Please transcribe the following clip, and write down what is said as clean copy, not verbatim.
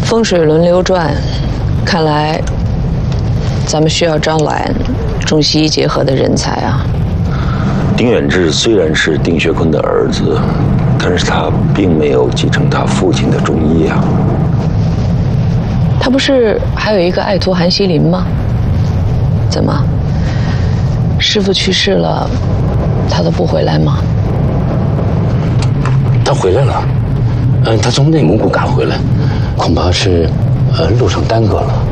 风水轮流转，看来咱们需要招揽中西医结合的人才啊。 丁远志虽然是丁学坤的儿子，但是他并没有继承他父亲的中医啊。 他不是还有一个爱徒韩锡林吗？怎么，师父去世了，他都不回来吗？ 他回来了，他从内蒙古赶回来，恐怕是路上耽搁了。